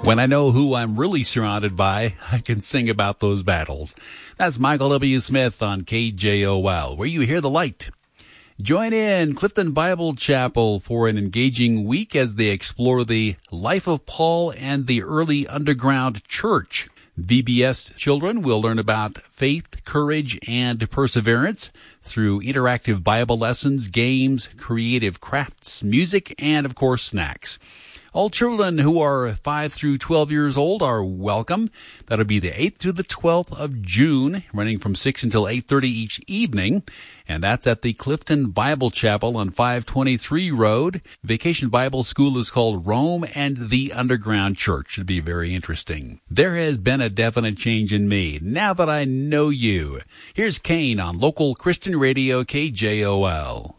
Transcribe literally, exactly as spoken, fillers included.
When I know who I'm really surrounded by, I can sing about those battles. That's Michael W. Smith on K J O L, where you hear the light. Join in Clifton Bible Chapel for an engaging week as they explore the life of Paul and the early underground church. V B S children will learn about faith, courage, and perseverance through interactive Bible lessons, games, creative crafts, music, and, of course, snacks. All children who are five through twelve years old are welcome. That'll be the eighth through the twelfth of June, running from six until eight thirty each evening. And that's at the Clifton Bible Chapel on five twenty-three Road. Vacation Bible School is called Rome and the Underground Church. Should be very interesting. There has been a definite change in me now that I know you. Here's Kane on local Christian radio K J O L.